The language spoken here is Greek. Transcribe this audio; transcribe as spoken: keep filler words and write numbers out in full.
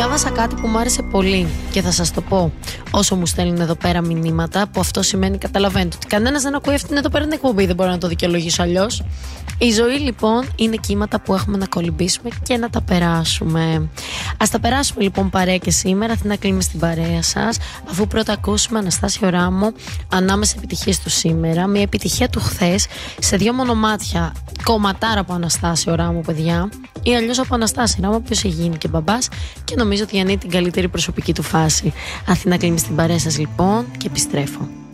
Διάβασα κάτι που μου άρεσε πολύ και θα σας το πω όσο μου στέλνουν εδώ πέρα μηνύματα, που αυτό σημαίνει, καταλαβαίνετε, ότι κανένας δεν ακούει αυτήν εδώ πέρα την εκπομπή, δεν μπορώ να το δικαιολογήσω αλλιώς. Η ζωή λοιπόν είναι κύματα που έχουμε να κολυμπήσουμε και να τα περάσουμε. Ας τα περάσουμε λοιπόν παρέα και σήμερα. Τι να κλείνουμε στην παρέα σας, αφού πρώτα ακούσουμε Αναστάσιο Ράμο, ανάμεσα επιτυχίες του σήμερα, μια επιτυχία του χθες σε δύο μονομάτια. Κομματάρα από Αναστάσιο Ράμο, παιδιά, ή αλλιώς από Αναστάσιο Ράμο, ο οποίος έχει γίνει και μπαμπάς και νομίζω ότι διανύει την καλύτερη προσωπική του φάση. Αθήνα κλείνει στην παρέα σας λοιπόν και επιστρέφω.